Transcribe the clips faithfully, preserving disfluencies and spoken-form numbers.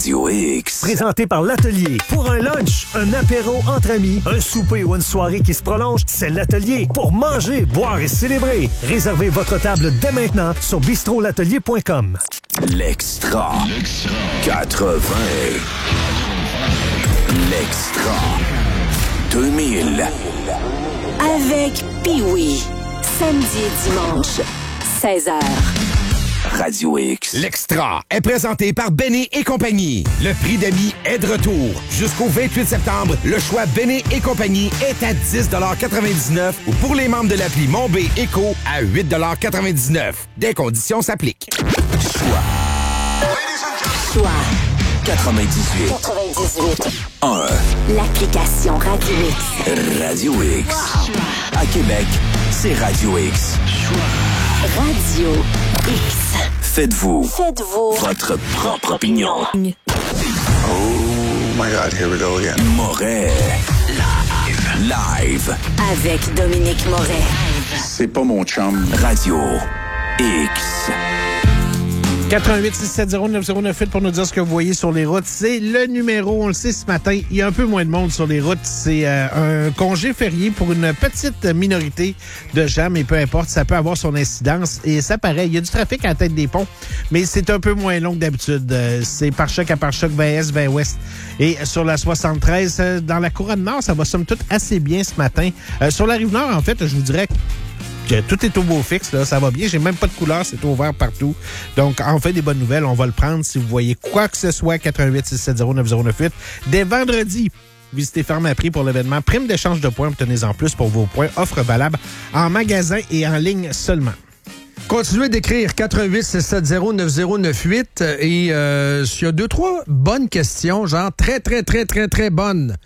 Radio X. Présenté par l'Atelier. Pour un lunch, un apéro entre amis, un souper ou une soirée qui se prolonge, c'est l'Atelier. Pour manger, boire et célébrer. Réservez votre table dès maintenant sur bistrot l'atelier point com. L'Extra. L'Extra. quatre-vingts. L'Extra. deux mille. Avec Pee-Wee. Samedi et dimanche, seize heures. Radio X. L'Extra est présenté par Benny et compagnie. Le prix d'amis est de retour. Jusqu'au vingt-huit septembre, le choix Benny et compagnie est à dix quatre-vingt-dix-neuf ou pour les membres de l'appli Mon B Éco à huit quatre-vingt-dix-neuf. Des conditions s'appliquent. Choix. Choix. quatre-vingt-dix-huit. quatre-vingt-dix-huit. un. L'application Radio X. Radio X. Wow. À Québec, c'est Radio X. Choix. Radio X. Faites-vous. Faites-vous. Votre propre opinion. Oh my God, here we go again. Moret. Live. Live. Avec Dominique Moret. C'est pas mon chum. Radio X. quatre un huit six sept zéro neuf zéro neuf huit pour nous dire ce que vous voyez sur les routes. C'est le numéro, on le sait ce matin, il y a un peu moins de monde sur les routes. C'est euh, un congé férié pour une petite minorité de gens, mais peu importe, ça peut avoir son incidence. Et ça paraît, il y a du trafic à la tête des ponts, mais c'est un peu moins long que d'habitude. Euh, c'est par choc à par choc, vingt est, vingt ouest. Et sur la soixante-treize, euh, dans la couronne nord, ça va somme toute assez bien ce matin. Euh, sur la rive nord, en fait, je vous dirais que tout est au beau fixe, là, ça va bien. J'ai même pas de couleur, c'est ouvert partout. Donc, en fait, des bonnes nouvelles, on va le prendre. Si vous voyez quoi que ce soit, quatre un huit six sept zéro neuf zéro neuf huit. Dès vendredi, visitez Pharmaprix pour l'événement Prime d'échange de points. Obtenez-en plus pour vos points. Offre valable en magasin et en ligne seulement. Continuez d'écrire quatre un huit six sept zéro neuf zéro neuf huit et euh, s'il y a deux, trois bonnes questions, genre très, très, très, très, très bonnes,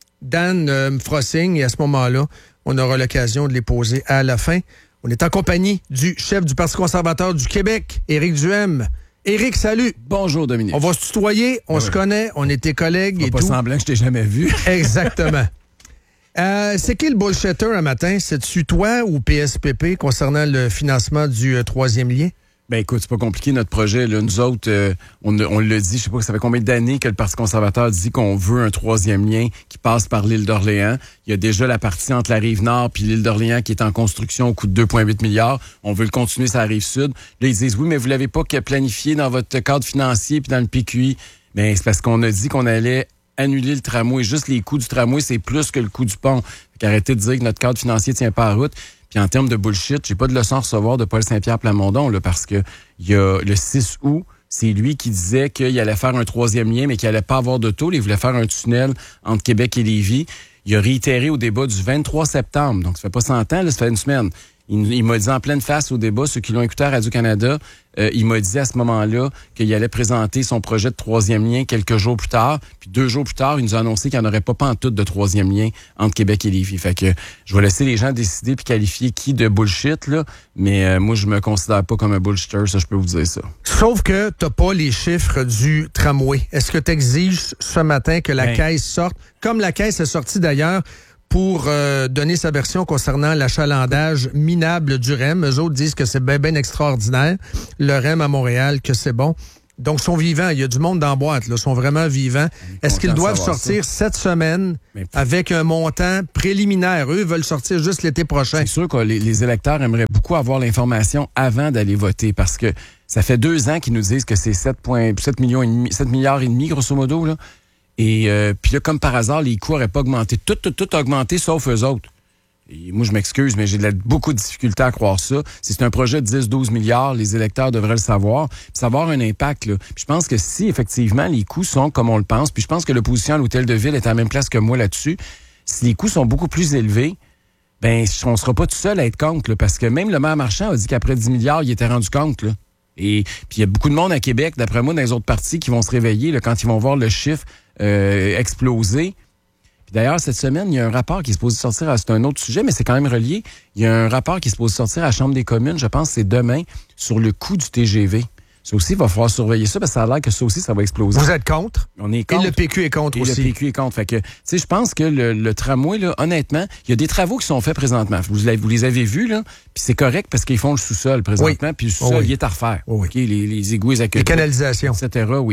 Dan euh, me fera signe et à ce moment-là, on aura l'occasion de les poser à la fin. On est en compagnie du chef du Parti conservateur du Québec, Éric Duhaime. Éric, salut. Bonjour, Dominique. On va se tutoyer, on ah se oui. connaît, on était collègues on et pas tout. Pas semblant que je t'ai jamais vu. Exactement. euh, c'est qui le bullshitter un matin? C'est-tu toi ou P S P P concernant le financement du euh, troisième lien? Ben écoute, c'est pas compliqué notre projet. Là. Nous autres, euh, on, on le dit, je sais pas, ça fait combien d'années que le Parti conservateur dit qu'on veut un troisième lien qui passe par l'île d'Orléans. Il y a déjà la partie entre la Rive-Nord puis l'île d'Orléans qui est en construction au coût de deux virgule huit milliards. On veut le continuer sur la Rive-Sud. Là, ils disent, oui, mais vous l'avez pas planifié dans votre cadre financier puis dans le P Q I. Ben c'est parce qu'on a dit qu'on allait annuler le tramway. Juste les coûts du tramway, c'est plus que le coût du pont. Fait qu'arrêtez de dire que notre cadre financier tient pas à route. Puis en termes de bullshit, j'ai pas de leçon à recevoir de Paul Saint-Pierre Plamondon, là, parce que il y a le six août, c'est lui qui disait qu'il allait faire un troisième lien, mais qu'il allait pas avoir d'auto. Il voulait faire un tunnel entre Québec et Lévis. Il a réitéré au débat du vingt-trois septembre. Donc, ça fait pas cent ans, là, ça fait une semaine. Il, il m'a dit en pleine face au débat, ceux qui l'ont écouté à Radio-Canada, euh, il m'a dit à ce moment-là qu'il allait présenter son projet de troisième lien quelques jours plus tard. Puis deux jours plus tard, il nous a annoncé qu'il n'y en aurait pas pantoute de troisième lien entre Québec et Lévis. Fait que je vais laisser les gens décider puis qualifier qui de bullshit, là. Mais euh, moi, je me considère pas comme un bullshitter, ça, je peux vous dire ça. Sauf que t'as pas les chiffres du tramway. Est-ce que tu exiges ce matin que la ben. caisse sorte, comme la caisse est sortie d'ailleurs, pour euh, donner sa version concernant l'achalandage minable du R E M. Eux autres disent que c'est bien, bien extraordinaire. Le R E M à Montréal, que c'est bon. Donc, ils sont vivants. Il y a du monde dans la boîte, là. Ils sont vraiment vivants. Est-ce qu'ils doivent sortir ça. cette semaine Mais... avec un montant préliminaire? Eux veulent sortir juste l'été prochain. C'est sûr que les, les électeurs aimeraient beaucoup avoir l'information avant d'aller voter parce que ça fait deux ans qu'ils nous disent que c'est sept millions et demi, sept milliards et demi, grosso modo, là. Et euh, puis là, comme par hasard, les coûts n'auraient pas augmenté. Tout, tout, tout a augmenté, sauf eux autres. Et moi, je m'excuse, mais j'ai de la, beaucoup de difficultés à croire ça. Si c'est un projet de dix à douze milliards, les électeurs devraient le savoir. Puis ça va avoir un impact, là. Puis je pense que si, effectivement, les coûts sont comme on le pense, puis je pense que l'opposition à l'Hôtel de Ville est à la même place que moi là-dessus, si les coûts sont beaucoup plus élevés, ben on sera pas tout seul à être contre, là, parce que même le maire Marchand a dit qu'après dix milliards, il était rendu compte, là. Et puis il y a beaucoup de monde à Québec, d'après moi, dans les autres partis, qui vont se réveiller là, quand ils vont voir le chiffre euh, exploser. Puis d'ailleurs, cette semaine, il y a un rapport qui est supposé sortir, à, c'est un autre sujet, mais c'est quand même relié. Il y a un rapport qui est supposé sortir à la Chambre des communes, je pense que c'est demain, sur le coût du T G V. Ça aussi, il va falloir surveiller ça, parce que ça a l'air que ça aussi, ça va exploser. Vous êtes contre? On est contre. Et le P Q est contre Et aussi. le P Q est contre. Fait que, tu sais, je pense que le, le tramway, là, honnêtement, il y a des travaux qui sont faits présentement. Vous, vous les avez vus, là, puis c'est correct parce qu'ils font le sous-sol présentement, oui. Puis le sous-sol, oh oui. il est à refaire. Oh oui. Okay, les, les égouts, les accueils. Les canalisations. et cetera, oui.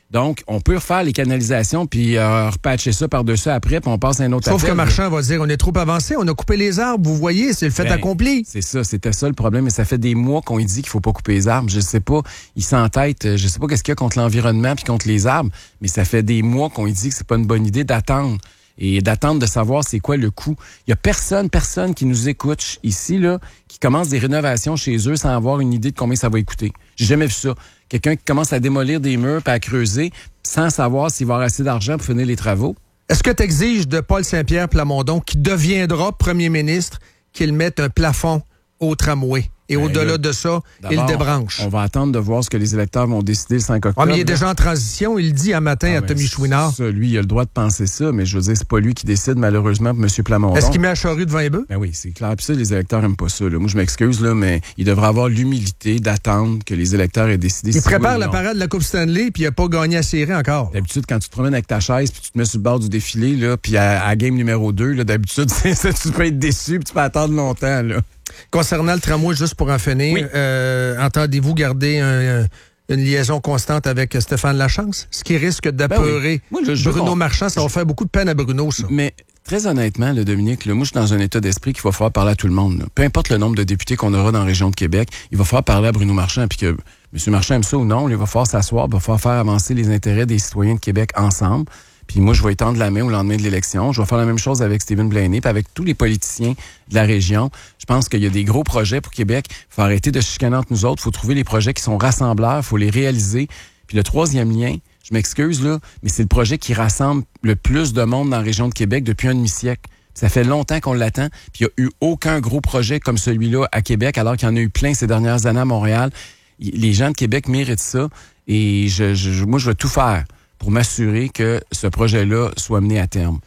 Donc, on peut refaire les canalisations puis euh, repatcher ça par-dessus après, puis on passe à un autre Sauf appel. que Marchand va dire, on est trop avancé, on a coupé les arbres, vous voyez, c'est le fait Ben, accompli. C'est ça, c'était ça le problème. Mais ça fait des mois qu'on lui dit qu'il faut pas couper les arbres. Je sais pas, il s'entête, je sais pas qu'est-ce qu'il y a contre l'environnement puis contre les arbres, mais ça fait des mois qu'on lui dit que c'est pas une bonne idée d'attendre. Et d'attendre de savoir c'est quoi le coût. Il y a personne, personne qui nous écoute ici, là, qui commence des rénovations chez eux sans avoir une idée de combien ça va coûter. J'ai jamais vu ça. Quelqu'un qui commence à démolir des murs puis à creuser sans savoir s'il va avoir assez d'argent pour finir les travaux. Est-ce que tu exiges de Paul Saint-Pierre Plamondon, qui deviendra premier ministre, qu'il mette un plafond au tramway? Et Ben au-delà là, de ça, il d'abord, débranche. On va attendre de voir ce que les électeurs vont décider le cinq octobre. Ah, mais il est déjà en transition, il le dit un matin Ah, à ben, Tommy Chouinard. Ça, lui, il a le droit de penser ça, mais je veux dire, c'est pas lui qui décide, malheureusement, pour M. Plamondon. Est-ce qu'il met la charrue devant les bœufs? Ben oui, c'est clair. Puis ça, les électeurs n'aiment pas ça. Là. Moi, je m'excuse, là, mais il devrait avoir l'humilité d'attendre que les électeurs aient décidé. Il si prépare oui ou la non. parade de la Coupe Stanley, puis il n'a pas gagné à série encore. D'habitude, quand tu te promènes avec ta chaise, puis tu te mets sur le bord du défilé, là, puis à, à game numéro deux, là, d'habitude, c'est ça, tu peux être déçu, puis tu peux attendre longtemps. Là. Concernant le tramway, juste pour en finir, Oui. euh, entendez-vous garder un, un, une liaison constante avec Stéphane Lachance? Ce qui risque d'apeurer Ben oui. Moi, là, je veux Bruno qu'on- Marchand, ça va faire beaucoup de peine à Bruno, ça. Mais très honnêtement, là, Dominique, là, moi, je suis dans un état d'esprit qu'il va falloir parler à tout le monde. Là. Peu importe le nombre de députés qu'on aura dans la région de Québec, il va falloir parler à Bruno Marchand, puis que M. Marchand aime ça ou non, il va falloir s'asseoir, il va falloir faire avancer les intérêts des citoyens de Québec ensemble. Puis moi, je vais étendre la main au lendemain de l'élection. Je vais faire la même chose avec Stephen Blaney, puis avec tous les politiciens de la région. Je pense qu'il y a des gros projets pour Québec. Il faut arrêter de chicaner entre nous autres. Il faut trouver les projets qui sont rassembleurs. Il faut les réaliser. Puis le troisième lien, je m'excuse, là, mais c'est le projet qui rassemble le plus de monde dans la région de Québec depuis un demi-siècle. Ça fait longtemps qu'on l'attend. Puis il n'y a eu aucun gros projet comme celui-là à Québec, alors qu'il y en a eu plein ces dernières années à Montréal. Les gens de Québec méritent ça. Et je, je, moi, je vais tout faire pour m'assurer que ce projet-là soit mené à terme.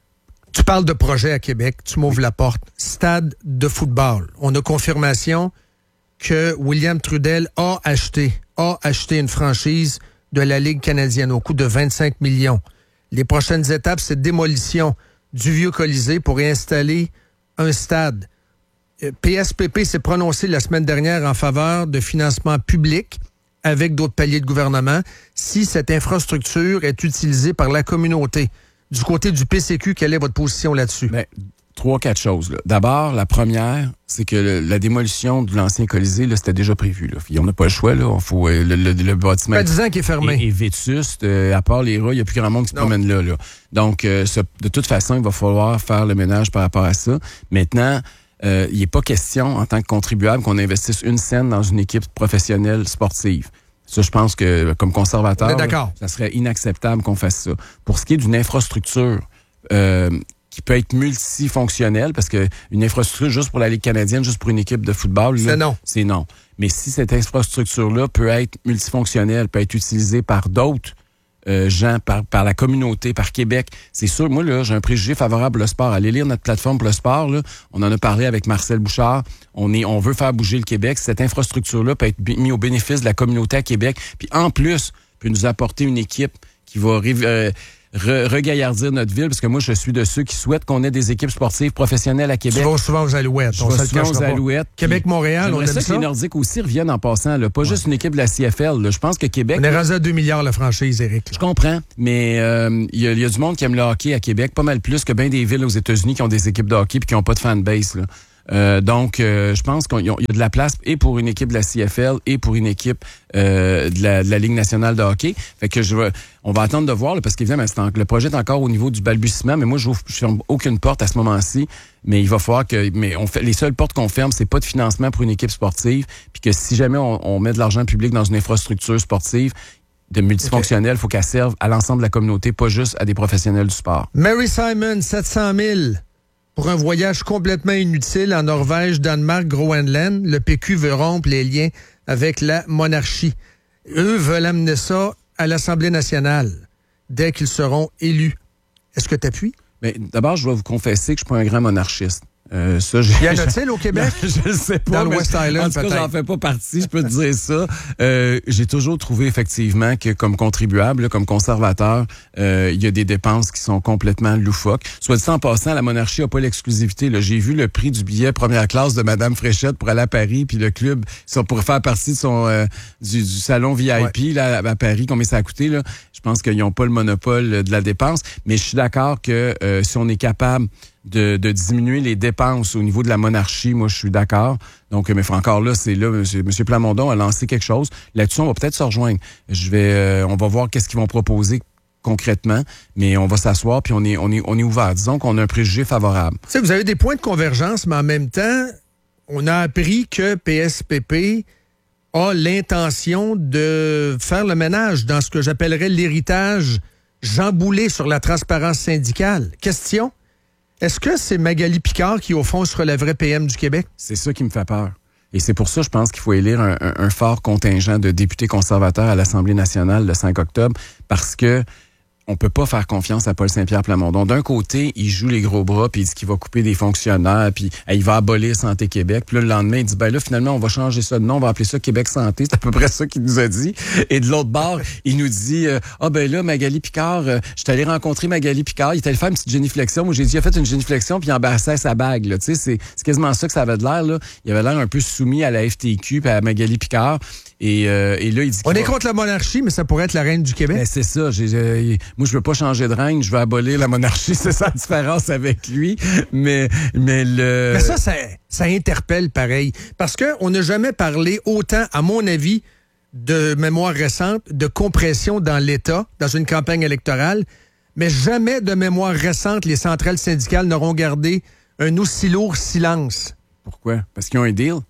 Tu parles de projet à Québec, tu m'ouvres la porte. Stade de football. On a confirmation que William Trudel a acheté, a acheté une franchise de la Ligue canadienne au coût de vingt-cinq millions. Les prochaines étapes, c'est démolition du vieux Colisée pour y installer un stade. P S P P s'est prononcé la semaine dernière en faveur de financement public avec d'autres paliers de gouvernement si cette infrastructure est utilisée par la communauté. Du côté du P C Q, quelle est votre position là-dessus? Ben, trois, quatre choses. Là. D'abord, la première, c'est que le, la démolition de l'ancien Colisée, là, c'était déjà prévu. Là. On n'a pas le choix. Là. On faut, euh, le, le, le bâtiment Ça fait dix ans qu'il est fermé. est, est vétuste. Euh, à part les rats, il n'y a plus grand monde qui se Non. promène là. là. Donc, euh, ce, de toute façon, il va falloir faire le ménage par rapport à ça. Maintenant, euh, il n'est pas question, en tant que contribuable, qu'on investisse une scène dans une équipe professionnelle sportive. Ça, je pense que, comme conservateur, On est d'accord. ça serait inacceptable qu'on fasse ça. Pour ce qui est d'une infrastructure euh, qui peut être multifonctionnelle, parce que une infrastructure juste pour la Ligue canadienne, juste pour une équipe de football, là, C'est non. C'est non. Mais si cette infrastructure-là peut être multifonctionnelle, peut être utilisée par d'autres euh, gens, par, par la communauté, par Québec, c'est sûr, moi, là, j'ai un préjugé favorable au sport. Allez lire notre plateforme pour le sport, là. On en a parlé avec Marcel Bouchard. On est, on veut faire bouger le Québec. Cette infrastructure-là peut être mise au bénéfice de la communauté à Québec. Puis en plus, peut nous apporter une équipe qui va euh, re, regaillardir notre ville, parce que moi, je suis de ceux qui souhaitent qu'on ait des équipes sportives professionnelles à Tu Québec. vas souvent aux Alouettes. Je on vais se le souvent cachera aux pas. Alouettes. Québec-Montréal, on J'aimerais aime ça ça. que les Nordiques aussi reviennent en passant. Là. Pas juste une équipe de la C F L. Là. Je pense que Québec... On est rendu à deux milliards la franchise, Éric. Je comprends, mais il euh, y, y a du monde qui aime le hockey à Québec, pas mal plus que bien des villes aux États-Unis qui ont des équipes de hockey et qui n'ont pas de fanbase. Là. Euh, donc, euh, je pense qu'il y a de la place et pour une équipe de la C F L et pour une équipe euh, de, la, de la Ligue nationale de hockey. Fait que je vais, on va attendre de voir, là, parce qu'évidemment, c'est en, le projet est encore au niveau du balbutiement, mais moi, je ne ferme aucune porte à ce moment-ci. Mais il va falloir que... Mais on fait, les seules portes qu'on ferme, c'est pas de financement pour une équipe sportive, puis que si jamais on, on met de l'argent public dans une infrastructure sportive, de multifonctionnelle, il faut qu'elle serve à l'ensemble de la communauté, pas juste à des professionnels du sport. Mary Simon, sept cent mille pour un voyage complètement inutile en Norvège, Danemark, Groenland. Le P Q veut rompre les liens avec la monarchie. Eux veulent amener ça à l'Assemblée nationale dès qu'ils seront élus. Est-ce que tu appuies? Mais d'abord, je dois vous confesser que je suis pas un grand monarchiste. Euh, ça, j'ai, y en a-t-il au Québec? Je ne sais pas. Dans le West Island, en tout cas, peut-être. j'en fais pas partie, je peux te dire ça. Euh, j'ai toujours trouvé effectivement que comme contribuable, là, comme conservateur, euh, il y a des dépenses qui sont complètement loufoques. Soit dit en passant, la monarchie n'a pas l'exclusivité. Là. J'ai vu le prix du billet première classe de Madame Fréchette pour aller à Paris, puis le club, ça pour faire partie de son euh, du, du salon V I P ouais. là, à Paris, combien ça a coûté, là. Je pense qu'ils n'ont pas le monopole de la dépense, mais je suis d'accord que euh, si on est capable De, de diminuer les dépenses au niveau de la monarchie, moi, je suis d'accord. Donc, mais encore là, c'est là, M. Plamondon a lancé quelque chose. Là-dessus, on va peut-être se rejoindre. Je vais, euh, on va voir qu'est-ce qu'ils vont proposer concrètement, mais on va s'asseoir puis on est, on est, on est ouvert. Disons qu'on a un préjugé favorable. Tu sais, vous avez des points de convergence, mais en même temps, on a appris que P S P P a l'intention de faire le ménage dans ce que j'appellerais l'héritage Jean Boulet sur la transparence syndicale. Question? Est-ce que c'est Magali Picard qui, au fond, sera la vraie P M du Québec? C'est ça qui me fait peur. Et c'est pour ça, je pense qu'il faut élire un, un, un fort contingent de députés conservateurs à l'Assemblée nationale le cinq octobre, parce que on peut pas faire confiance à Paul Saint-Pierre Plamondon. D'un côté, il joue les gros bras, puis il dit qu'il va couper des fonctionnaires, puis hey, il va abolir Santé Québec. Puis là, le lendemain, il dit, ben là, finalement, on va changer ça de nom, on va appeler ça Québec Santé. C'est à peu près ça qu'il nous a dit. Et de l'autre bord, il nous dit, ah euh, ben là, Magali Picard, euh, je suis allé rencontrer Magali Picard, il est allé faire une petite géniflexion. Moi, j'ai dit, il a fait une géniflexion, puis il embrassait sa bague. Là. Tu sais, c'est, c'est quasiment ça que ça avait de l'air. Là. Il avait l'air un peu soumis à la F T Q, puis à Magali Picard. Et, euh, et là, il dit... On est va... contre la monarchie, mais ça pourrait être la reine du Québec. Ben, c'est ça. J'ai, j'ai, moi, je veux pas changer de reine, je veux abolir la monarchie. C'est ça la différence avec lui. Mais, mais le... Mais ça, ça, ça interpelle pareil. Parce qu'on n'a jamais parlé autant, à mon avis, de mémoire récente, de compression dans l'État, dans une campagne électorale. Mais jamais de mémoire récente, les centrales syndicales n'auront gardé un aussi lourd silence. Pourquoi? Parce qu'ils ont un deal?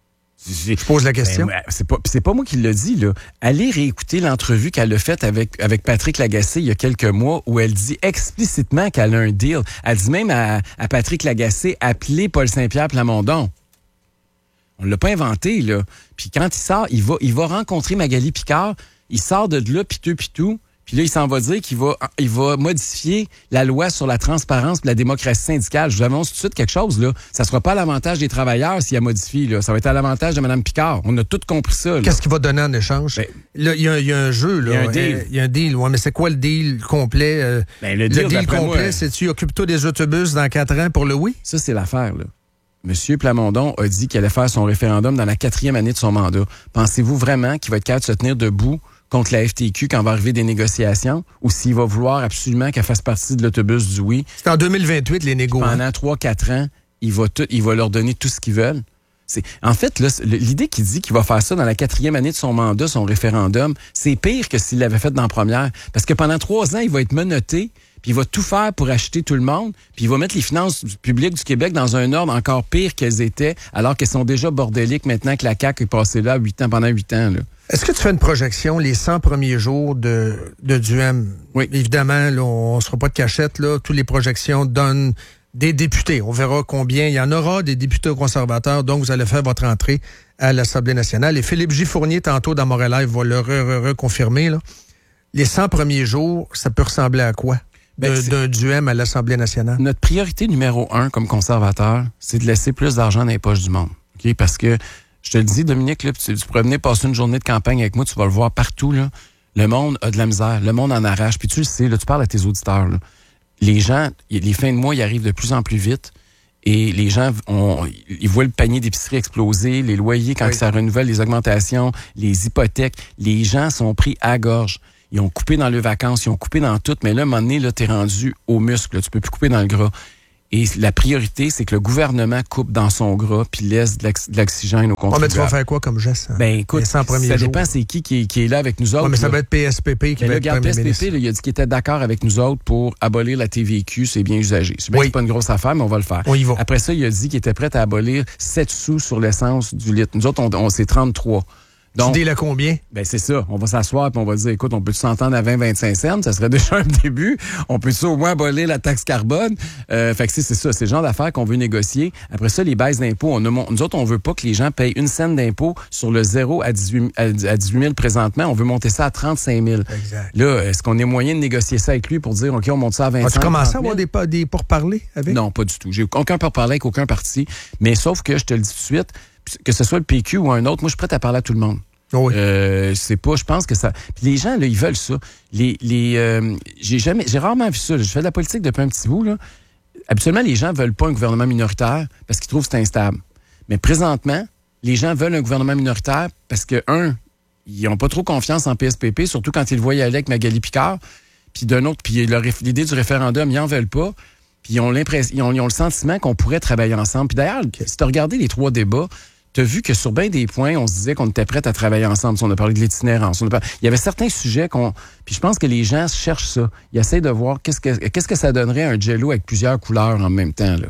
Je pose la question. Ben, c'est pas, c'est pas moi qui l'ai dit, là. Allez réécouter l'entrevue qu'elle a faite avec, avec Patrick Lagacé il y a quelques mois où elle dit explicitement qu'elle a un deal. Elle dit même à, à Patrick Lagacé, appelez Paul Saint-Pierre Plamondon. On l'a pas inventé, là. Puis quand il sort, il va, il va rencontrer Magali Picard, il sort de là, piteux, pitou. Puis là, il s'en va dire qu'il va, il va modifier la loi sur la transparence et la démocratie syndicale. Je vous annonce tout de suite quelque chose, là. Ça sera pas à l'avantage des travailleurs s'il a modifié, là. Ça va être à l'avantage de Mme Picard. On a tout compris ça, là. Qu'est-ce qu'il va donner en échange? Ben, là, il y, y a un jeu, là. Il y a un deal. Il y a un deal, ouais, mais c'est quoi le deal complet? Euh, ben, le deal, le deal complet, moi, c'est-tu occupe-toi des autobus dans quatre ans pour le oui? Ça, c'est l'affaire, là. M. Plamondon a dit qu'il allait faire son référendum dans la quatrième année de son mandat. Pensez-vous vraiment qu'il va être capable de se tenir debout contre la F T Q quand va arriver des négociations, ou s'il va vouloir absolument qu'elle fasse partie de l'autobus du oui? C'est en deux mille vingt-huit, les négos. Pendant trois quatre ans, il va, tout, il va leur donner tout ce qu'ils veulent. C'est, en fait, là, l'idée qu'il dit qu'il va faire ça dans la quatrième année de son mandat, son référendum, c'est pire que s'il l'avait fait dans la première. Parce que pendant trois ans, il va être menotté, puis il va tout faire pour acheter tout le monde, puis il va mettre les finances publiques du Québec dans un ordre encore pire qu'elles étaient, alors qu'elles sont déjà bordéliques maintenant que la C A Q est passée là huit ans, pendant huit ans, là. Est-ce que tu fais une projection les cent premiers jours de, de Duhem? Oui. Évidemment, là, on ne sera pas de cachette, là. Toutes les projections donnent des députés. On verra combien il y en aura des députés conservateurs. Donc, vous allez faire votre entrée à l'Assemblée nationale. Et Philippe J. Fournier, tantôt dans Montréal Live, va le reconfirmer. Les cent premiers jours, ça peut ressembler à quoi? Ben, d'un Duhem à l'Assemblée nationale? Notre priorité numéro un comme conservateur, c'est de laisser plus d'argent dans les poches du monde. Okay? Parce que, je te le dis, Dominique, là, tu, tu pourrais venir passer une journée de campagne avec moi, tu vas le voir partout. Là. Le monde a de la misère, le monde en arrache. Puis tu le sais, là, tu parles à tes auditeurs. Là. Les gens, les fins de mois, ils arrivent de plus en plus vite. Et les gens, ont, ils voient le panier d'épicerie exploser, les loyers quand oui. ça renouvelle, les augmentations, les hypothèques. Les gens sont pris à gorge. Ils ont coupé dans leurs vacances, ils ont coupé dans tout, mais là, à un moment donné, là, t'es rendu au muscle, là, tu peux plus couper dans le gras. Et la priorité, c'est que le gouvernement coupe dans son gras puis laisse de l'oxygène aux contribuables. Oh, mais tu vas faire quoi comme geste? Hein? Ben écoute, ça jours. dépend c'est qui, qui qui est là avec nous autres. Oh, mais ça là. va être P S P P qui mais va là, être regarde, premier P S P P, ministre. là, il a dit qu'il était d'accord avec nous autres pour abolir la T V Q, c'est bien usagé. C'est bien oui. que c'est pas une grosse affaire, mais on va le faire. On y va. Après ça, il a dit qu'il était prêt à abolir sept sous sur l'essence du litre. Nous autres, on, on c'est trente-trois. Donc, tu dis là combien? Ben c'est ça. On va s'asseoir et on va dire, écoute, on peut s'entendre à vingt à vingt-cinq cents? Ça serait déjà un début. On peut au moins abolir la taxe carbone? Euh, fait que c'est, c'est ça. C'est le genre d'affaires qu'on veut négocier. Après ça, les baisses d'impôts. On a, nous autres, on veut pas que les gens payent une scène d'impôt sur le zéro à dix-huit mille présentement. On veut monter ça à trente-cinq mille. Exact. Là, est-ce qu'on est moyen de négocier ça avec lui pour dire, OK, on monte ça à vingt-cinq? As-tu commencé à avoir des, des pourparlers avec? Non, pas du tout. J'ai aucun pourparler avec aucun parti. Mais sauf que, je te le dis tout de suite, que ce soit le P Q ou un autre, moi, je suis prêt à parler à tout le monde. Oui. Euh, c'est pas, je pense que ça. Puis les gens, là, ils veulent ça. Les, les, euh, j'ai jamais, j'ai rarement vu ça. Je fais de la politique depuis un petit bout, là. Habituellement, les gens veulent pas un gouvernement minoritaire parce qu'ils trouvent que c'est instable. Mais présentement, les gens veulent un gouvernement minoritaire parce que, un, ils ont pas trop confiance en P S P P, surtout quand ils le voient aller avec Magali Picard. Puis d'un autre, puis leur, l'idée du référendum, ils en veulent pas. Puis ils ont l'impression, ils ont, ils ont le sentiment qu'on pourrait travailler ensemble. Puis d'ailleurs, si tu as regardé les trois débats, tu as vu que sur bien des points, on se disait qu'on était prêts à travailler ensemble. On a parlé de l'itinérance. On a parlé... Il y avait certains sujets qu'on... Puis je pense que les gens cherchent ça. Ils essaient de voir qu'est-ce que, qu'est-ce que ça donnerait un jello avec plusieurs couleurs en même temps, là.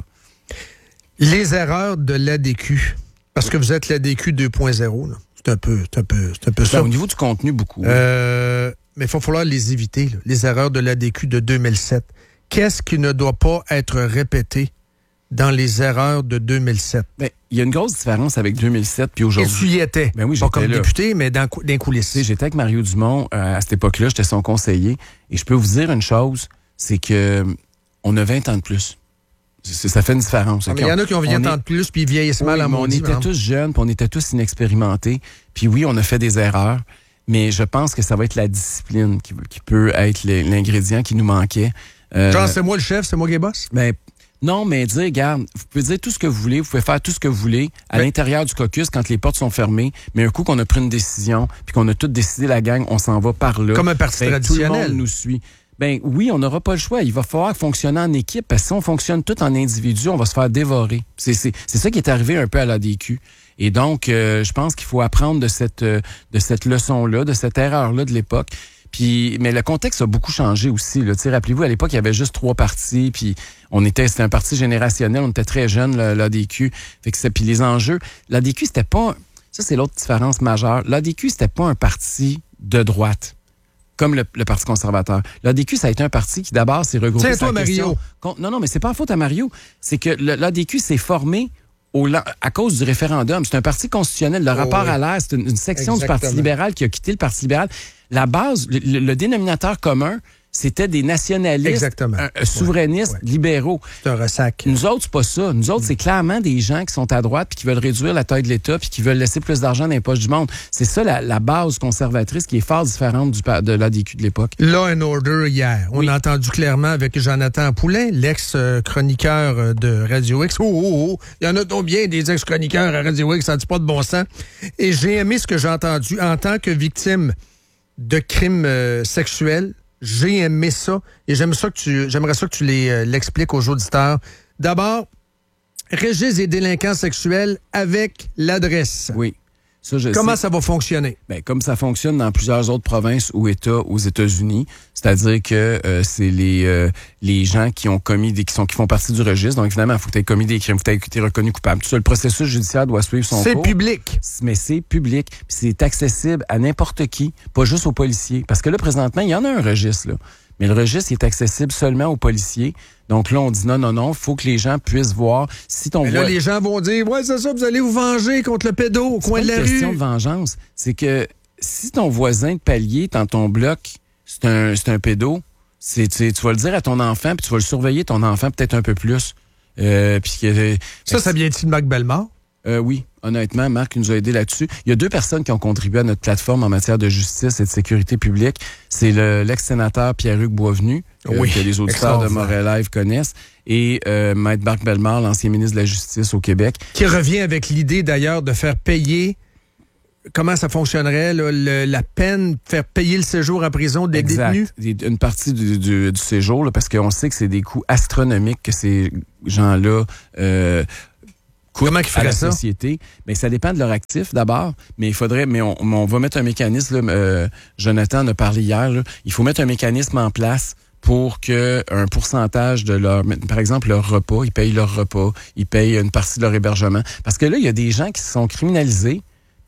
Les erreurs de l'A D Q. Parce que vous êtes l'A D Q deux point zéro, là. C'est un peu, c'est un peu, c'est un peu Ben, ça. au niveau du contenu, beaucoup. Euh, mais il va falloir les éviter, là, les erreurs de l'A D Q de deux mille sept. Qu'est-ce qui ne doit pas être répété dans les erreurs de deux mille sept? Ben, il y a une grosse différence avec deux mille sept puis aujourd'hui. Et tu y étais. Ben oui, pas j'étais comme là. député, mais dans, dans les coulisses. J'étais avec Mario Dumont euh, à cette époque-là, j'étais son conseiller. Et je peux vous dire une chose, c'est que on a vingt ans de plus. C'est, ça fait une différence. Ah, mais il y en a qui ont vingt ans de plus, puis ils vieillissent mal oui, à mon on était tous jeunes, puis on était tous inexpérimentés. Puis oui, on a fait des erreurs, mais je pense que ça va être la discipline qui, qui peut être l'ingrédient qui nous manquait. Euh, Genre, c'est moi le chef, c'est moi qui est boss? Ben, non, mais dire, regarde, vous pouvez dire tout ce que vous voulez, vous pouvez faire tout ce que vous voulez à ben, l'intérieur du caucus quand les portes sont fermées, mais un coup qu'on a pris une décision, puis qu'on a tous décidé la gang, on s'en va par là. Comme un parti ben, traditionnel. Tout le monde nous suit. Ben oui, on n'aura pas le choix. Il va falloir fonctionner en équipe, parce que si on fonctionne tout en individu, on va se faire dévorer. C'est, c'est, c'est ça qui est arrivé un peu à l'A D Q. Et donc, euh, je pense qu'il faut apprendre de cette, euh, de cette leçon-là, de cette erreur-là de l'époque. Puis, mais le contexte a beaucoup changé aussi. Là. Rappelez-vous, à l'époque, il y avait juste trois partis, puis on était, c'était un parti générationnel, on était très jeunes, l'A D Q. Fait que c'est, puis les enjeux, l'A D Q, c'était pas, ça c'est l'autre différence majeure. L'A D Q, c'était pas un parti de droite, comme le, le Parti conservateur. L'A D Q, ça a été un parti qui d'abord s'est regroupé. C'est toi, Mario. Contre, non, non, mais c'est pas en faute à Mario. C'est que l'A D Q s'est formé Au, à cause du référendum. C'est un parti constitutionnel. Le oh, rapport oui. à l'air, c'est une, une section Exactement. du Parti libéral qui a quitté le Parti libéral. La base, le, le, le dénominateur commun, c'était des nationalistes, euh, souverainistes, ouais. libéraux. C'est un ressac. Nous autres, c'est pas ça. Nous autres, mm. c'est clairement des gens qui sont à droite puis qui veulent réduire la taille de l'État puis qui veulent laisser plus d'argent dans les poches du monde. C'est ça la, la base conservatrice qui est fort différente du, de l'A D Q de l'époque. Law and Order hier. On oui. a entendu clairement avec Jonathan Poulin, l'ex-chroniqueur de Radio X. Oh, oh, oh. Il y en a donc bien des ex-chroniqueurs à Radio X, ça ne dit pas de bon sens. Et j'ai aimé ce que j'ai entendu en tant que victime de crimes euh, sexuels. J'ai aimé ça et j'aime ça que tu, j'aimerais ça que tu les, euh, l'expliques aux auditeurs. D'abord, registre des délinquants sexuels avec l'adresse. Oui. Ça, je Comment sais. ça va fonctionner? Ben, comme ça fonctionne dans plusieurs autres provinces ou États aux États-Unis, c'est-à-dire que euh, c'est les euh, les gens qui ont commis des qui sont qui font partie du registre. Donc évidemment, il faut que tu aies commis des crimes, il faut que tu aies été reconnu coupable. Tout ça, le processus judiciaire doit suivre son c'est cours. C'est public. Mais c'est public, puis c'est accessible à n'importe qui, pas juste aux policiers. Parce que là, présentement, il y en a un registre là. Mais le registre est accessible seulement aux policiers. Donc là, on dit non, non, non, il faut que les gens puissent voir si ton Mais là, voit... les gens vont dire, ouais, c'est ça, vous allez vous venger contre le pédo au coin de la rue. C'est pas une question de vengeance. C'est que si ton voisin de palier dans ton bloc, c'est un, c'est un pédo, c'est, tu, tu vas le dire à ton enfant, puis tu vas le surveiller, ton enfant, peut-être un peu plus. Euh, puis, euh, ça, ça vient-il de Marc Bellemare? Euh, oui, honnêtement, Marc nous a aidé là-dessus. Il y a deux personnes qui ont contribué à notre plateforme en matière de justice et de sécurité publique. C'est le, l'ex-sénateur Pierre-Hugues Boisvenu, oui, euh, que les auditeurs de Montréal Live connaissent, et euh, Maître Marc Bellemare, l'ancien ministre de la Justice au Québec. Qui revient avec l'idée, d'ailleurs, de faire payer... Comment ça fonctionnerait, là, le, la peine, faire payer le séjour en prison des exact. détenus? Une partie du, du, du séjour, là, parce qu'on sait que c'est des coûts astronomiques que ces gens-là... Euh, Comment qu'ils à la ça? société. Mais ça dépend de leur actif d'abord, mais il faudrait, mais on, on va mettre un mécanisme, là, euh, Jonathan en a parlé hier, là, il faut mettre un mécanisme en place pour que un pourcentage de leur, par exemple, leur repas, ils payent leur repas, ils payent une partie de leur hébergement. Parce que là, il y a des gens qui se sont criminalisés,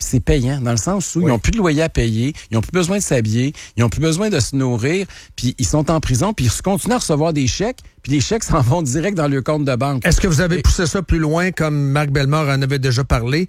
puis c'est payant, dans le sens où Oui. ils n'ont plus de loyer à payer, ils n'ont plus besoin de s'habiller, ils n'ont plus besoin de se nourrir, puis ils sont en prison, puis ils continuent à recevoir des chèques, puis les chèques s'en vont direct dans leur compte de banque. Est-ce que vous avez Et- poussé ça plus loin, comme Marc Bellemare en avait déjà parlé?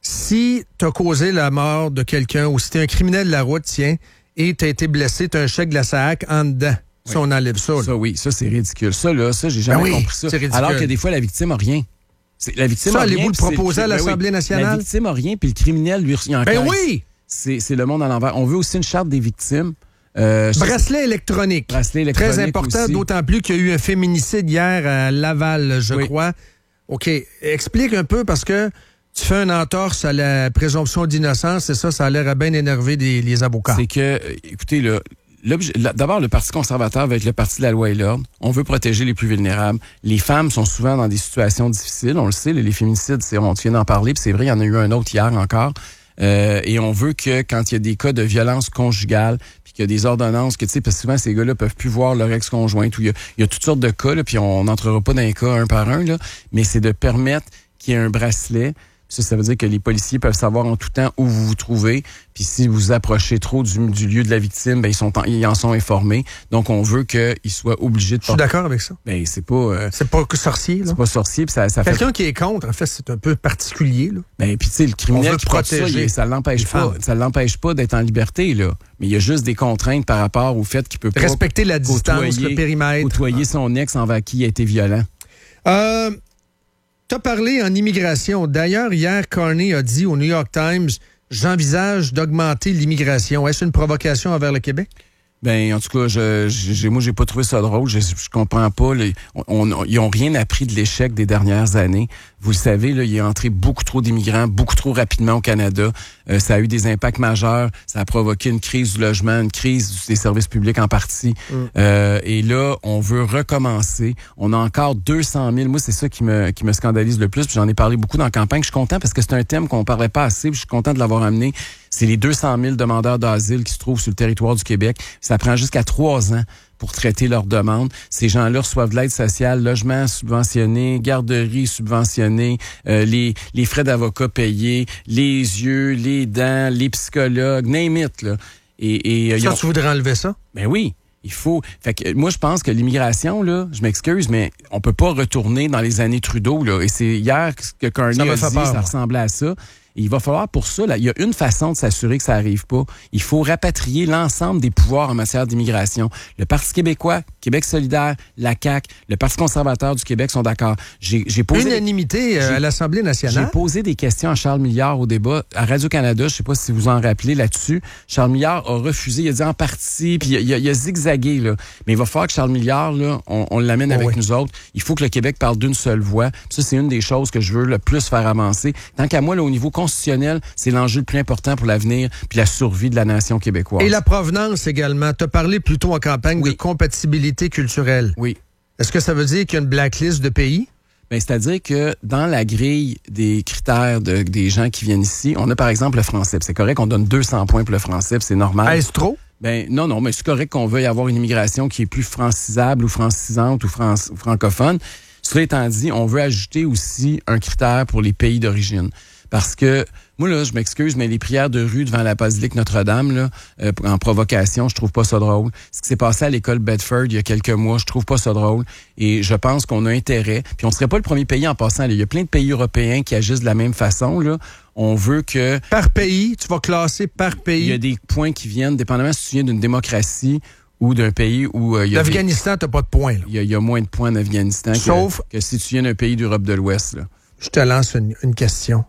Si tu as causé la mort de quelqu'un ou si tu es un criminel de la route, tiens, et tu as été blessé, tu as un chèque de la S A A C en dedans. Si Oui. on enlève ça. Là. Ça, oui, ça, c'est ridicule. Ça, là, ça, j'ai jamais Ben oui, compris ça. c'est ridicule. Alors que des fois, la victime a rien. C'est, la victime Ça, a rien. allez-vous le puis c'est proposer à ben oui. l'Assemblée nationale? La victime a rien, puis le criminel, lui, il encaisse. Ben oui! C'est, c'est le monde à l'envers. On veut aussi une charte des victimes. Euh, Bracelet électronique. Bracelet électronique Très important, aussi. d'autant plus qu'il y a eu un féminicide hier à Laval, je Oui. crois. OK. Explique un peu parce que tu fais une entorse à la présomption d'innocence et ça, ça a l'air à bien énerver des, les avocats. C'est que, euh, écoutez, là, l'objet- là, d'abord, le Parti conservateur va être le parti de la loi et l'ordre. On veut protéger les plus vulnérables. Les femmes sont souvent dans des situations difficiles. On le sait, les féminicides, c'est, on vient d'en parler, puis c'est vrai, il y en a eu un autre hier encore. Euh, et on veut que quand il y a des cas de violence conjugale, puis qu'il y a des ordonnances, que tu sais, parce que souvent ces gars-là peuvent plus voir leur ex-conjointe, ou il y a, il y a toutes sortes de cas, là, puis on n'entrera pas dans les cas un par un, là, mais c'est de permettre qu'il y ait un bracelet. Ça, ça veut dire que les policiers peuvent savoir en tout temps où vous vous trouvez. Puis si vous vous approchez trop du, du lieu de la victime, ben ils sont en, ils en sont informés. Donc on veut qu'ils soient obligés de Je suis d'accord avec ça. Ben c'est pas euh, C'est pas que sorcier, là. c'est pas sorcier, puis ça, ça fait. Quelqu'un qui est contre, en fait, c'est un peu particulier, là. Ben puis tu sais le On criminel veut qui porte ça, protéger il- ça l'empêche les pas, femmes. ça l'empêche pas d'être en liberté là. Mais il y a juste des contraintes par rapport au fait qu'il peut pas Respecter la distance, côtoyer- le périmètre. côtoyer son ex envers qui il a été violent. Euh, tu as parlé en immigration. D'ailleurs, hier, Carney a dit au New York Times, j'envisage d'augmenter l'immigration. Est-ce une provocation envers le Québec? Ben, en tout cas, je, j'ai, moi, j'ai pas trouvé ça drôle. Je, je comprends pas. Là, on, on, ils ont rien appris de l'échec des dernières années. Vous le savez, là, il est entré beaucoup trop d'immigrants, beaucoup trop rapidement au Canada. Euh, ça a eu des impacts majeurs. Ça a provoqué une crise du logement, une crise des services publics en partie. Mm. Euh, et là, on veut recommencer. On a encore deux cent mille. Moi, c'est ça qui me, qui me scandalise le plus. Puis j'en ai parlé beaucoup dans la campagne. Je suis content parce que c'est un thème qu'on parlait pas assez. Puis je suis content de l'avoir amené. C'est les deux cent mille demandeurs d'asile qui se trouvent sur le territoire du Québec. Ça prend jusqu'à trois ans pour traiter leurs demandes. Ces gens-là reçoivent de l'aide sociale, logement subventionné, garderie subventionnée, euh, les, les frais d'avocat payés, les yeux, les dents, les psychologues, name it, là. Et, et, Ça, ont... tu voudrais enlever ça? Ben oui. Il faut. Fait que moi, je pense que l'immigration, là, je m'excuse, mais on peut pas retourner dans les années Trudeau, là. Et c'est hier que Carney a dit, peur, ça moi. ressemblait à ça. Et il va falloir pour ça, là, il y a une façon de s'assurer que ça arrive pas. Il faut rapatrier l'ensemble des pouvoirs en matière d'immigration. Le Parti québécois, Québec solidaire, la C A Q, le Parti conservateur du Québec sont d'accord. J'ai, j'ai posé... Unanimité euh, j'ai- à l'Assemblée nationale. J'ai posé des questions à Charles Milliard au débat à Radio-Canada. Je sais pas si vous en rappelez là-dessus. Charles Milliard a refusé. Il a dit en partie, puis il a, il a zigzagué, là. Mais il va falloir que Charles Milliard, là, on, on l'amène Oh avec oui. nous autres. Il faut que le Québec parle d'une seule voix. Puis ça, c'est une des choses que je veux le plus faire avancer. Tant qu'à moi, là, au niveau constitutionnel, c'est l'enjeu le plus important pour l'avenir puis la survie de la nation québécoise. Et la provenance également. Tu as parlé plutôt en campagne Oui. de compatibilité culturelle. Oui. Est-ce que ça veut dire qu'il y a une blacklist de pays? Ben, c'est-à-dire que dans la grille des critères de, des gens qui viennent ici, on a par exemple le français. Puis c'est correct qu'on donne deux cents points pour le français, puis c'est normal. Est-ce trop? Ben non, non, mais c'est correct qu'on veuille avoir une immigration qui est plus francisable ou francisante ou, fran- ou francophone. Cela étant dit, on veut ajouter aussi un critère pour les pays d'origine. Parce que, moi, là, je m'excuse, mais les prières de rue devant la basilique Notre-Dame, là, euh, en provocation, je trouve pas ça drôle. Ce qui s'est passé à l'école Bedford il y a quelques mois, je trouve pas ça drôle. Et je pense qu'on a intérêt. Puis on serait pas le premier pays en passant. Là. Il y a plein de pays européens qui agissent de la même façon, là. On veut que... Par pays, tu vas classer par pays. Il y a des points qui viennent, dépendamment si tu viens d'une démocratie ou d'un pays où euh, il y a des- L'Afghanistan, t'as pas de points. là. il y, a, il y a moins de points en Afghanistan que- Sauf- que, si tu viens d'un pays d'Europe de l'Ouest. Là. Je te lance une, une question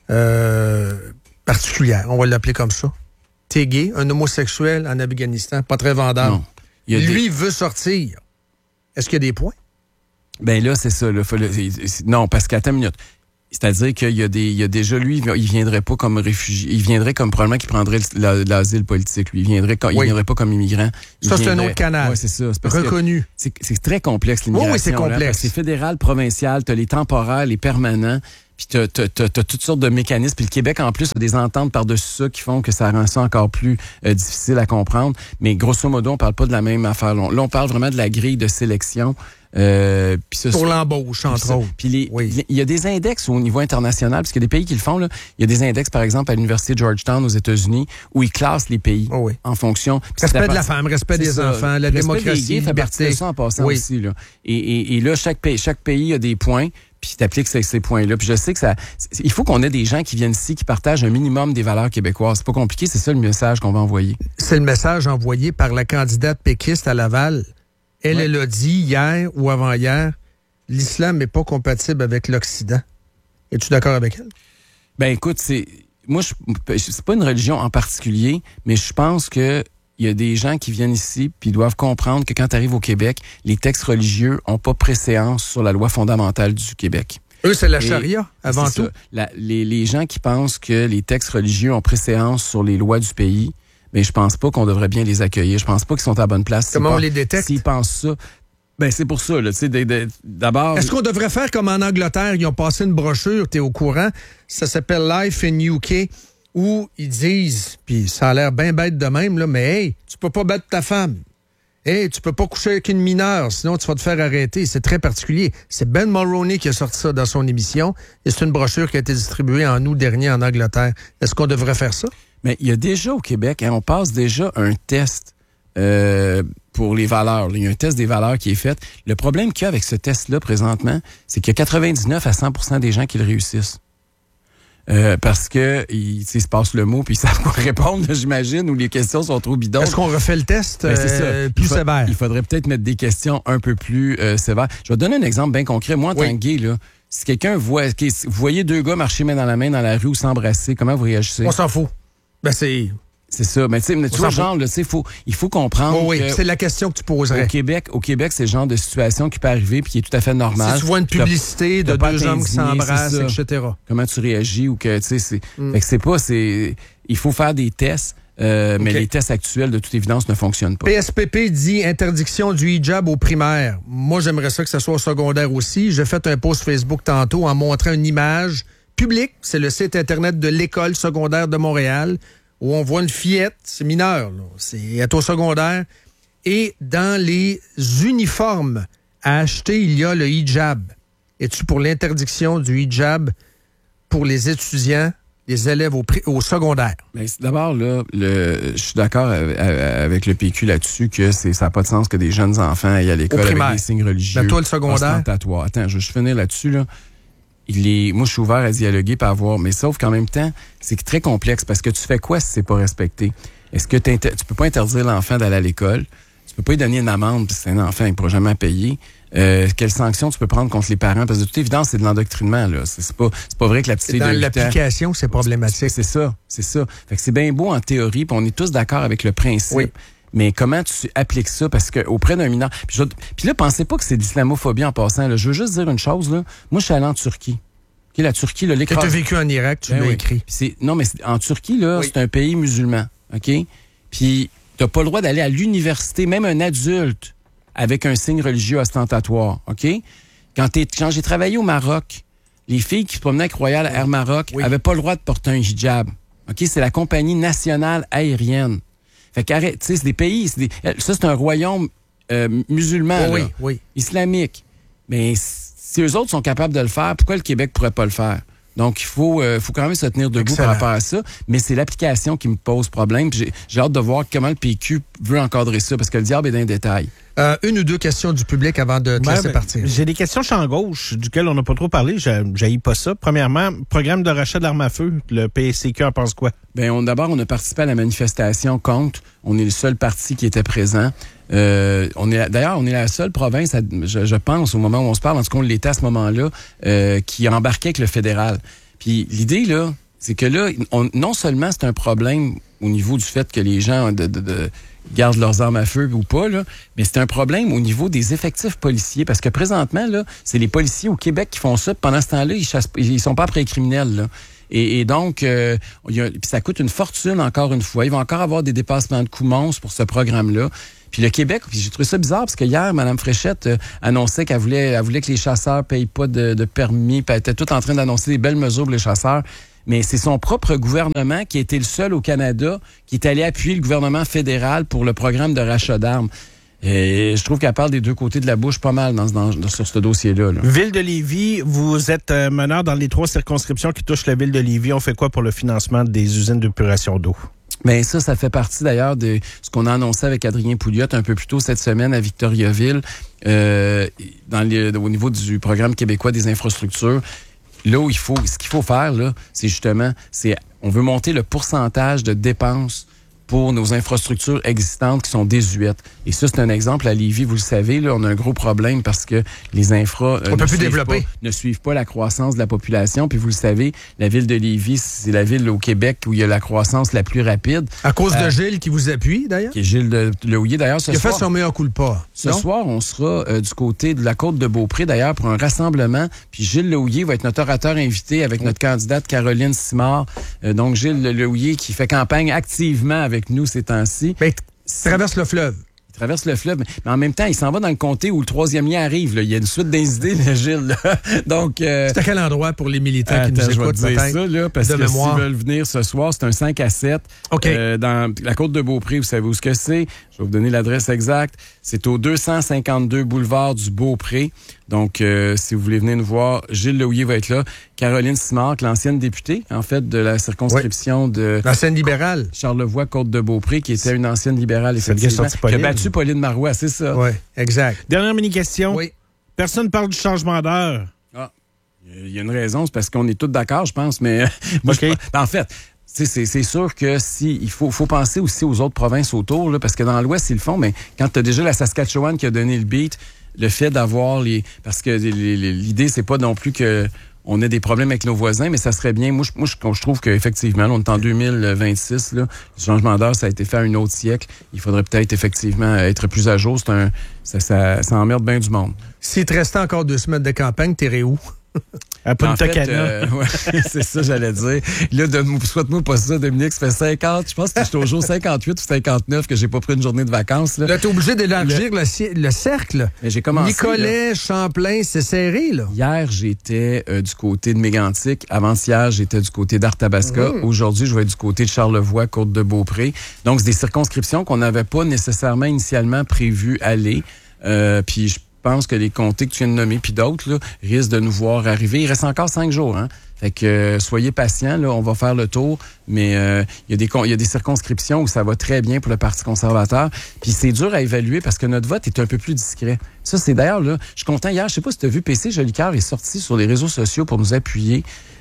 euh, particulière. On va l'appeler comme ça. T'es gay, un homosexuel en Afghanistan, pas très vendeur. Non. Il y a Lui des- veut sortir. Est-ce qu'il y a des points? Ben là, c'est ça. Là, faut le- c'est- c'est- non, parce qu'attends une minute. C'est-à-dire qu'il y a des, il y a déjà lui, il viendrait pas comme réfugié, il viendrait comme probablement qu'il prendrait la- l'asile politique. Lui, il viendrait, comme- il Oui. viendrait pas comme immigrant. Il Ça, c'est un viendrait- autre canal. Ouais, c'est ça. C'est parce que Reconnu. c'est, c'est très complexe l'immigration. Oui, oui, c'est là, complexe. parce que c'est fédéral, provincial, t'as les temporaires, les permanents. Puis t'as, t'as, t'as, t'as toutes sortes de mécanismes. Puis le Québec, en plus, a des ententes par-dessus ça qui font que ça rend ça encore plus euh, difficile à comprendre. Mais grosso modo, on parle pas de la même affaire. Là, on parle vraiment de la grille de sélection. Euh, pis ça, pour l'embauche, entre autres. Puis il oui. y a des index au niveau international, parce qu'il y a des pays qui le font. Il y a des index, par exemple, à l'université de Georgetown aux États-Unis, où ils classent les pays oh oui. en fonction. Respect la de la femme, respect des ça. enfants, la respect démocratie, des gays fait partie de ça en passant oui. aussi. Là. Et, et, et là, chaque pays, chaque pays a des points. Puis t'appliques ces, ces points-là. Puis je sais que ça... Il faut qu'on ait des gens qui viennent ici, qui partagent un minimum des valeurs québécoises. C'est pas compliqué, c'est ça le message qu'on va envoyer. C'est le message envoyé par la candidate péquiste à Laval. Elle, ouais. elle a dit hier ou avant-hier, l'islam n'est pas compatible avec l'Occident. Es-tu d'accord avec elle? Ben écoute, c'est... Moi, je... c'est pas une religion en particulier, mais je pense que il y a des gens qui viennent ici puis doivent comprendre que quand tu arrives au Québec, les textes religieux n'ont pas préséance sur la loi fondamentale du Québec. Eux, c'est la charia, avant tout. La, les, les gens qui pensent que les textes religieux ont préséance sur les lois du pays, mais je pense pas qu'on devrait bien les accueillir. Je pense pas qu'ils sont à la bonne place. Comment on pas, les détecte? S'ils pensent ça, ben c'est pour ça. Là, tu sais, d'abord... Est-ce qu'on devrait faire comme en Angleterre? Ils ont passé une brochure, tu es au courant, ça s'appelle Life in U K, où ils disent, puis ça a l'air bien bête de même, là, mais hey, tu peux pas battre ta femme. Hey, tu peux pas coucher avec une mineure, sinon tu vas te faire arrêter. C'est très particulier. C'est Ben Mulroney qui a sorti ça dans son émission, et c'est une brochure qui a été distribuée en août dernier en Angleterre. Est-ce qu'on devrait faire ça? Mais il y a déjà au Québec, hein, on passe déjà un test euh, pour les valeurs. Il y a un test des valeurs qui est fait. Le problème qu'il y a avec ce test-là présentement, c'est qu'il y a quatre-vingt-dix-neuf à cent pour cent des gens qui le réussissent. Euh, parce que ils, ils se passent le mot puis ils savent quoi répondre, j'imagine, ou les questions sont trop bidons. Est-ce qu'on refait le test ben, c'est euh, ça. plus il faut, sévère? Il faudrait peut-être mettre des questions un peu plus euh, sévères. Je vais te donner un exemple bien concret. Moi, en oui. tant que gay, là, si quelqu'un voit, okay, si vous voyez deux gars marcher main dans la main dans la rue ou s'embrasser, comment vous réagissez? On s'en fout. Ben c'est... C'est ça. Mais tu sais, tu vois, genre, là, tu sais, faut, il faut comprendre. Oh oui, que c'est la question que tu poserais. Au Québec, au Québec, c'est le genre de situation qui peut arriver puis qui est tout à fait normal. Si tu vois une publicité de deux hommes qui s'embrassent, et cetera. Comment tu réagis ou que, tu sais, c'est, mm. fait que c'est pas, c'est, il faut faire des tests, euh, okay. mais les tests actuels, de toute évidence, ne fonctionnent pas. P S P P dit interdiction du hijab au primaire. Moi, j'aimerais ça que ça soit au secondaire aussi. J'ai fait un post Facebook tantôt en montrant une image publique. C'est le site Internet de l'École secondaire de Montréal, où on voit une fillette, c'est mineur, là, c'est elle est au secondaire, et dans les uniformes à acheter, il y a le hijab. Es-tu pour l'interdiction du hijab pour les étudiants, les élèves au, au secondaire? Ben, d'abord, là, le, je suis d'accord avec le P Q là-dessus que c'est, ça n'a pas de sens que des jeunes enfants aillent à l'école avec des signes religieux. Ben, toi, le secondaire? Ostentatoires. Attends, je vais finir là-dessus, là. Il est, moi, je suis ouvert à dialoguer, à voir, mais sauf qu'en même temps, c'est très complexe parce que tu fais quoi si c'est pas respecté? Est-ce que tu peux pas interdire l'enfant d'aller à l'école? Tu peux pas lui donner une amende parce que c'est un enfant, il ne pourra jamais payer. Euh, quelles sanctions tu peux prendre contre les parents? Parce que de toute évidence, c'est de l'endoctrinement, là. C'est, c'est pas, c'est pas vrai que la petite fille dans de l'application, c'est problématique. C'est, c'est ça, c'est ça. Fait que c'est bien beau en théorie, puis on est tous d'accord avec le principe. Oui. Mais comment tu appliques ça? Parce que auprès d'un mineur... Puis, je... puis là, pensez pas que c'est de l'islamophobie en passant. Là. Je veux juste dire une chose. Là. Moi, je suis allé en Turquie. Okay, la Turquie, là, l'écrase... Tu as vécu en Irak, tu ben l'as oui. écrit. C'est... Non, mais c'est... en Turquie, là, oui. c'est un pays musulman. OK? Puis t'as pas le droit d'aller à l'université, même un adulte, avec un signe religieux ostentatoire. OK? Quand, t'es... Quand j'ai travaillé au Maroc, les filles qui se promenaient avec Royal Air Maroc oui. avaient pas le droit de porter un hijab. OK? C'est la compagnie nationale aérienne. Fait qu'arrête, tu sais, c'est des pays, c'est des, ça c'est un royaume euh, musulman, oh, là, oui, oui. islamique. Mais si eux autres sont capables de le faire, pourquoi le Québec pourrait pas le faire? Donc, il faut, euh, faut quand même se tenir debout Excellent. Par rapport à ça. Mais c'est l'application qui me pose problème. J'ai, j'ai hâte de voir comment le P Q veut encadrer ça, parce que le diable est dans les détails. Euh, une ou deux questions du public avant de te ben, laisser ben, partir. J'ai des questions champ gauche, duquel on n'a pas trop parlé. J'haïs pas ça. Premièrement, programme de rachat d'armes à feu, le P S C Q en pense quoi? Ben, on, d'abord, on a participé à la manifestation contre. On est le seul parti qui était présent. Euh, on est d'ailleurs, on est la seule province, à, je, je pense, au moment où on se parle, en tout cas, on l'était à ce moment-là, euh, qui embarquait avec le fédéral. Puis l'idée, là, c'est que là, on, non seulement c'est un problème au niveau du fait que les gens de, de, de, gardent leurs armes à feu ou pas, là, mais c'est un problème au niveau des effectifs policiers. Parce que présentement, là, c'est les policiers au Québec qui font ça. Pendant ce temps-là, ils chassent, ils sont pas après les criminels, là. Et, et donc, euh, y a, ça coûte une fortune, encore une fois. Il va encore avoir des dépassements de coûts monstres pour ce programme-là. Puis le Québec, puis j'ai trouvé ça bizarre parce que hier, Mme Fréchette euh, annonçait qu'elle voulait, elle voulait que les chasseurs payent pas de, de permis, puis elle était toute en train d'annoncer des belles mesures pour les chasseurs. Mais c'est son propre gouvernement qui a été le seul au Canada qui est allé appuyer le gouvernement fédéral pour le programme de rachat d'armes. Et je trouve qu'elle parle des deux côtés de la bouche pas mal dans, dans, sur ce dossier-là. Là. Ville de Lévis, vous êtes euh, meneur dans les trois circonscriptions qui touchent la ville de Lévis. On fait quoi pour le financement des usines d'épuration d'eau? Bien, ça, ça fait partie d'ailleurs de ce qu'on a annoncé avec Adrien Pouliot un peu plus tôt cette semaine à Victoriaville, euh, dans les, au niveau du programme québécois des infrastructures. Là où il faut, ce qu'il faut faire, là, c'est justement, c'est, on veut monter le pourcentage de dépenses pour nos infrastructures existantes qui sont désuètes. Et ça, c'est un exemple. À Lévis, vous le savez, là, on a un gros problème parce que les infras euh, on ne, peut plus suivent développer. Pas, ne suivent pas la croissance de la population. Puis vous le savez, la ville de Lévis, c'est la ville au Québec où il y a la croissance la plus rapide. À cause euh, de Gilles qui vous appuie, d'ailleurs? Qui est Gilles de, de Lehouillier, d'ailleurs. Ce il a soir, fait son meilleur coup de pas. Ce non? soir, on sera euh, du côté de la côte de Beaupré, d'ailleurs, pour un rassemblement. Puis Gilles Lehouillier va être notre orateur invité avec notre candidate Caroline Simard. Euh, donc, Gilles Lehouillier qui fait campagne activement avec nous ces temps-ci. Ben, il traverse le fleuve. Il traverse le fleuve, mais en même temps, il s'en va dans le comté où le troisième lien arrive. Là. Il y a une suite des idées, là, Gilles. Là. Donc, euh, c'est à quel endroit pour les militants attends, qui nous je vais écoutent, te dire peut-être, ça, là, parce de que mémoire. s'ils veulent venir ce soir, c'est un cinq à sept. OK. Euh, dans la côte de Beaupré, vous savez où ce que c'est. Je vais vous donner l'adresse exacte. C'est au deux cent cinquante-deux boulevard du Beaupré. Donc, euh, si vous voulez venir nous voir, Gilles Lehouillier va être là. Caroline Simard, l'ancienne députée, en fait, de la circonscription oui. de... L'ancienne libérale. Charlevoix-Côte-de-Beaupré, qui était une ancienne libérale, effectivement, qui a battu Pauline Marois, c'est ça. Oui, exact. Dernière mini-question. Oui. Personne ne parle du changement d'heure. Ah, il y a une raison, c'est parce qu'on est tous d'accord, je pense, mais moi, okay. je, ben, en fait... C'est, c'est sûr que si il faut, faut penser aussi aux autres provinces autour, là, parce que dans l'Ouest, ils le font, mais quand tu as déjà la Saskatchewan qui a donné le beat, le fait d'avoir les... Parce que les, les, l'idée, c'est pas non plus que on ait des problèmes avec nos voisins, mais ça serait bien. Moi, je, moi, je, je trouve qu'effectivement, là, on est en deux mille vingt-six, là, le changement d'heure, ça a été fait à un autre siècle. Il faudrait peut-être effectivement être plus à jour. C'est un, ça, ça, ça emmerde bien du monde. S'il te restait encore deux semaines de campagne, t'irais où? À Punta en fait, Cana. Euh, ouais, c'est ça, j'allais dire. Là, de, souhaite-moi pas ça, Dominique. Ça fait cinquante, je pense que j'étais au jour cinquante-huit ou cinquante-neuf que j'ai pas pris une journée de vacances. Là, là t'es obligé d'élargir le, le, le cercle. Mais j'ai commencé. Nicolet, là, Champlain, c'est serré, là. Hier, j'étais euh, du côté de Mégantic. Avant-hier, j'étais du côté d'Arthabasca. Mmh. Aujourd'hui, je vais être du côté de Charlevoix, Côte-de-Beaupré. Donc, c'est des circonscriptions qu'on n'avait pas nécessairement initialement prévu aller. Euh, puis, je Je pense que les comtés que tu viens de nommer, puis d'autres, là, risquent de nous voir arriver. Il reste encore cinq jours, hein? Fait que euh, soyez patients, là, on va faire le tour, mais il euh, y a des il y a des circonscriptions où ça va très bien pour le Parti conservateur. Puis c'est dur à évaluer parce que notre vote est un peu plus discret. Ça, c'est d'ailleurs, là, je suis content hier, je sais pas si tu as vu, P C Jolicoeur est sorti sur les réseaux sociaux pour nous appuyer.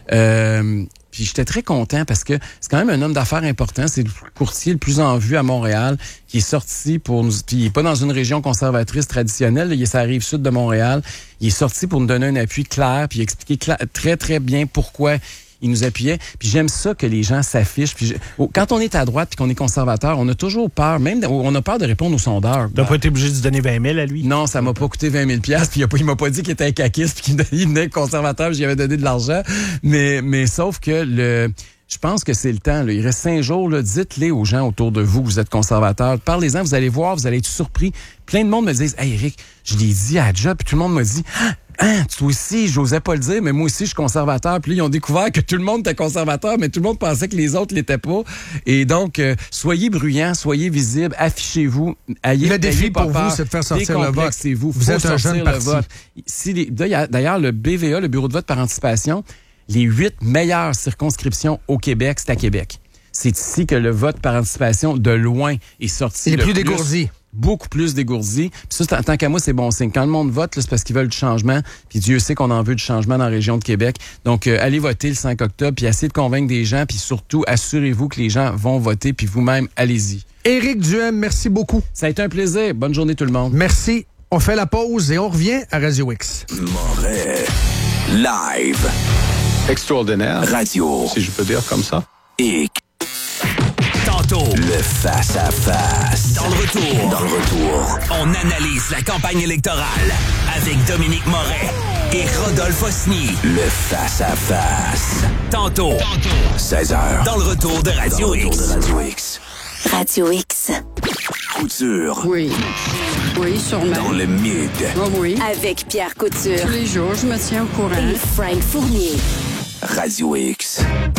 Euh, puis j'étais très content parce que c'est quand même un homme d'affaires important. C'est le courtier le plus en vue à Montréal qui est sorti pour nous... Puis il n'est pas dans une région conservatrice traditionnelle. Là, il est sur la rive sud de Montréal. Il est sorti pour nous donner un appui clair puis expliquer cla- très, très bien pourquoi il nous appuyait. Puis j'aime ça que les gens s'affichent. Puis je... Quand on est à droite puis qu'on est conservateur, on a toujours peur, même on a peur de répondre aux sondeurs. Tu n'as pas été obligé de se donner vingt mille à lui? Non, ça m'a pas coûté vingt mille piastres. Puis il, a pas, il m'a pas dit qu'il était un caquiste puis qu'il venait conservateur, j'y avais donné de l'argent. Mais, mais sauf que le... Je pense que c'est le temps. Là. Il reste cinq jours. Là. Dites-les aux gens autour de vous que vous êtes conservateurs. Parlez-en, vous allez voir, vous allez être surpris. Plein de monde me disent « Hey, Eric, je l'ai dit à la job. » Puis tout le monde m'a dit ah, « Hein, toi aussi, j'osais pas le dire, mais moi aussi, je suis conservateur. » Puis là, ils ont découvert que tout le monde était conservateur, mais tout le monde pensait que les autres l'étaient pas. Et donc, euh, soyez bruyants, soyez visibles, affichez-vous. Ayez, le défi ayez pas pour peur, vous, c'est de faire sortir le vote. Vous, vous êtes un jeune parti. Si les, d'ailleurs, le B V A, le Bureau de vote par anticipation, les huit meilleures circonscriptions au Québec, c'est à Québec. C'est ici que le vote par anticipation, de loin, est sorti. Il est le plus dégourdi. Beaucoup plus dégourdi. Puis ça, tant qu'à moi, c'est bon signe. Quand le monde vote, là, c'est parce qu'ils veulent du changement. Puis Dieu sait qu'on en veut du changement dans la région de Québec. Donc, euh, allez voter le cinq octobre, puis essayez de convaincre des gens. Puis surtout, assurez-vous que les gens vont voter. Puis vous-même, allez-y. Éric Duhem, merci beaucoup. Ça a été un plaisir. Bonne journée tout le monde. Merci. On fait la pause et on revient à Radio X. Moret. Live. Extraordinaire. Radio. Si je peux dire comme ça. X. Tantôt. Le face-à-face. Dans le retour. Dans le retour. On analyse la campagne électorale avec Dominique Moret et Rodolphe Osny. Le face-à-face. Tantôt. seize heures. Dans le retour de Radio Dans le retour X. de Radio X. Radio X. Couture. Oui. Oui, sûrement. Dans le mid. Oh oui. Avec Pierre Couture. Tous les jours, je me tiens au courant. Et Frank Fournier. Radio X.